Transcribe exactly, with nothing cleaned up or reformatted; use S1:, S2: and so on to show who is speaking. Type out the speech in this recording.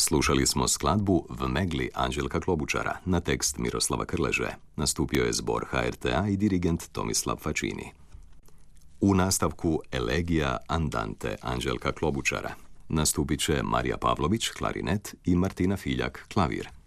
S1: Slušali smo skladbu V megli Anđelka Klobučara na tekst Miroslava Krleže. Nastupio je zbor H R T A i dirigent Tomislav Facini. U nastavku Elegija Andante Anđelka Klobučara nastupit će Marija Pavlović, klarinet, i Martina Filjak, klavir.